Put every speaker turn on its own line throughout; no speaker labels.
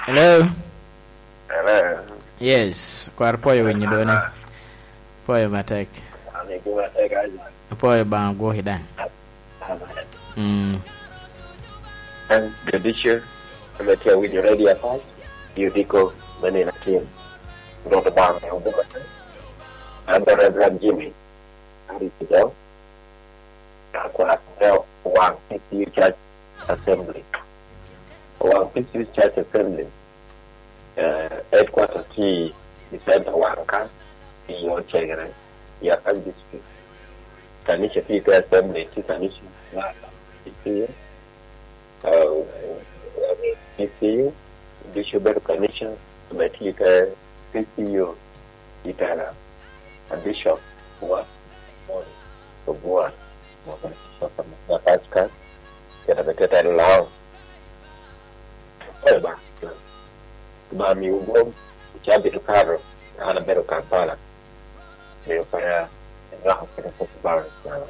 Hello.
Hello.
Yes, kwar poyo wenye dona. Poyo matek.
Ani kuma sai gaji.
Poyo ba go hidan.
And the teacher, I'm going to tell you ready at five. You diko many na team. Not the bar. I'm the Reverend Jimmy. How did you go? I'm going to tell one PCU Church Assembly. One PCU Church Assembly. Headquarters T. The center one can be your children. Yeah, and this. Kanisha People Assembly. Kanisha. PCU, Bishop Commission, Metlika, PCU, Itana, a bishop was the board of the Pascal, get a better law. Mami Ugo, Jabi to Caro, and a better Kampala. They fire and now for the bar.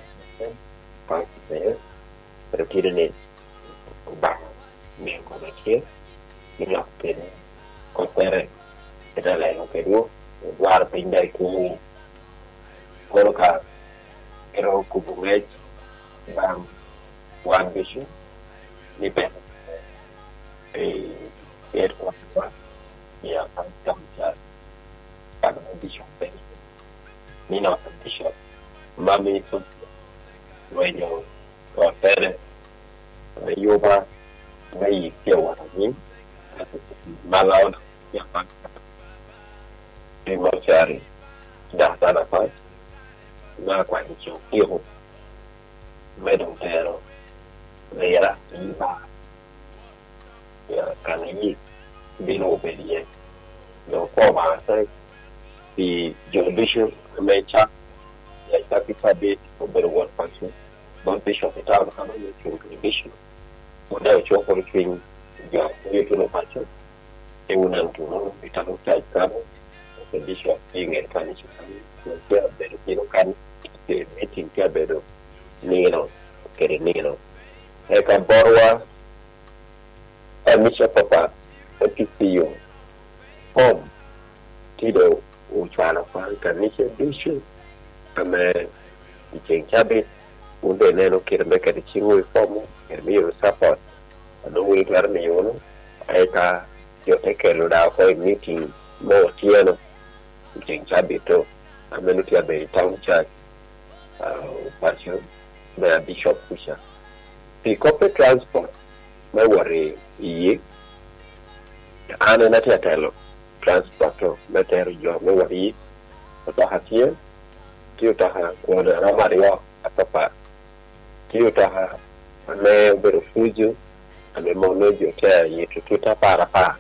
But a kid back me come here mi appena compare e da lei non credo guarda in dai con quello che ero cubuet bam one vision ni per e qua ya tanto para vision per mi no vision mami tu radio compare Yoba may feel what I mean. Malone, Yaman, Mimochari, Data Fight, Marquan, Hill, Medal Terror, Vera, Eva, Kanai, being obedient. No former side, the jurisdiction, the nature, the sacrifice of the one function, don't bishop the town, how many jurisdiction. Model choco between your regional patches, they will not do it outside travel, the bishop being a financial better can the meeting better Nino, get a Nino. I can borrow a Mr. Papa, what to see you home, Tido, which one of us can miss a bishop, a man, the change habit. Unde neno kira meka di chingu ifomu Ermiyo support Anu wili klarni yono Aika yote kelo da for meeting Mo tieno Mching chabito Amenu tia be town church Passion Be bishop kusha The corporate transport Me wari iye Ane nati atelo Transporto Me teru jo Me wari iye Otaha tiye Tiyo taha Kuwana ramari wako Atapa Tiyo taha ame berufuju ame monojo tia yetututa para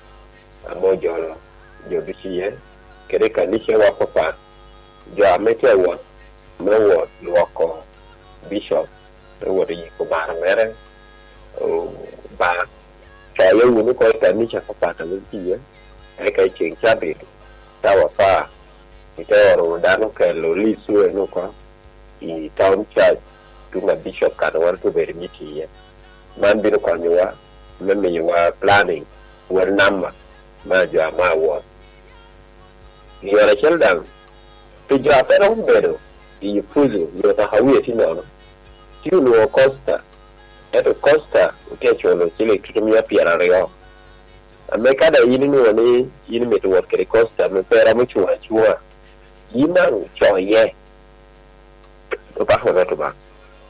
amojo jo bisiye kere kanisha wako pa jo amete wot me wot wako bishop me wot yiko bara mere ba chayo wunu ko kanisha papa ta bisiye eka ching chabi tawa pa itoro dano ke lo lisu eno ko I town church tunga bishop kana wan to be meeting here man bino kwanywa meme you planning wer nama ma ja ma wo yora cheldan to ja pero umbero I fuzu yo ta hawiye tinono tiu no costa eto costa utecholo chile tutumia piara reo ameka da yini no ni yini meto work re costa me pera mu chua yina choye to pa hono to ba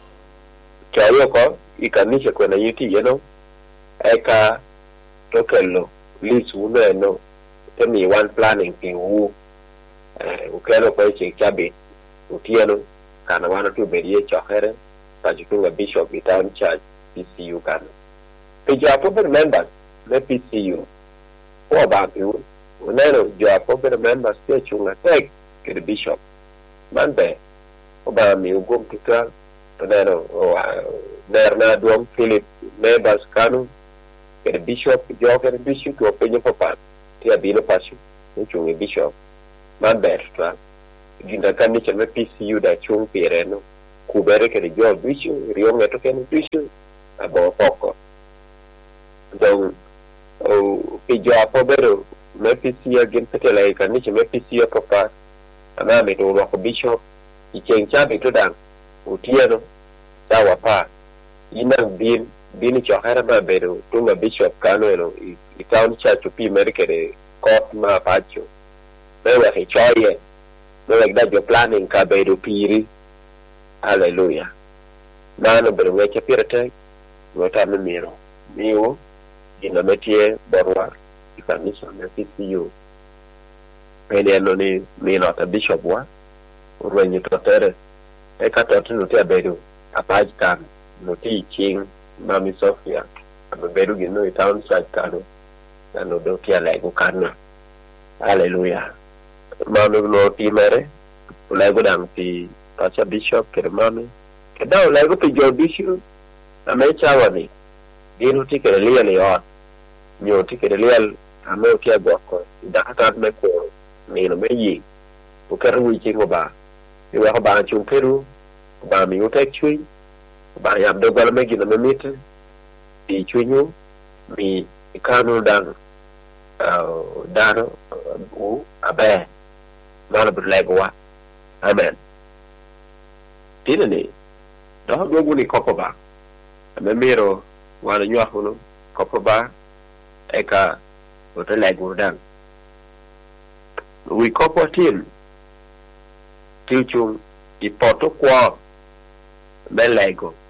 chayo ko ikanisha kwena yuti yeno eka tokelo lisu uno no temi one planning ki wu ukelo ko chabe utieno kana wana tu berie chokere pajikunga bishop town church PCU kana peja proper members le PCU what about you uneno jo proper members te chunga tek ke bishop mande oba mi ugom tuka tonero nerna duom Philip members kanu ke bishop joker bishop ko penyo papa tia bino pasu chunga bishop mande tra ginda kanni cheme PCU da chung pireno kubere ke jo bishop rionga to ken bishop abo poko donc pi jo po bero me pisi again petele kan ni me pisi papa ana me to ko bishop I chen cha be to dan utieno sawa pa inang bin cho hera ba bero to ma bishop kano no I town church pi merkere court ma pacho me wa he choye me like that your planning ka bero piri hallelujah nano bero we cha pirate wata me miro miwo ina metie borwa ikanisa na PCU pele no ni mino ta bishop wa urwenye totere eka totu no te bedo apaj kan no ti king mami Sofia abedo gino town church kano na no do kia lego kano hallelujah mami no ti mere lego dang ti pacha bishop kere mami kedao lego pi jo bishop amecha wani dinu ti kere liya ni on nyo ti kere liya ame kia gwako idakatat me ko nino me yi ukeru wichi ngoba iwe ko ba chung peru ba mi utek chui ba yam do gala me gina me mite di chunyu mi ikanu dan dano u abe mana berlegwa amen tine ni do dogu ni kopo ba me miro wana nywa huno kopo ba eka ote lego dan we kopo tin tichung ipoto kwa belego